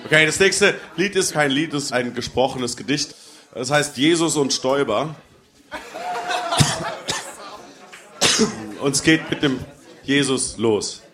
Okay, das nächste Lied ist kein Lied, es ist ein gesprochenes Gedicht. Das heißt Jesus und Stoiber. Und es geht mit dem Jesus los.